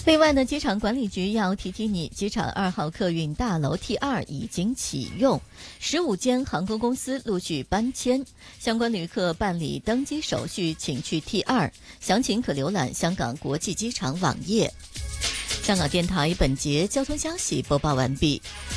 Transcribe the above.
另外呢，机场管理局要提提你，机场2号客运大楼 T2 已经启用，15间航空公司陆续搬迁，相关旅客办理登机手续请去 T2， 详情可浏览香港国际机场网页。香港电台本节交通消息播报完毕。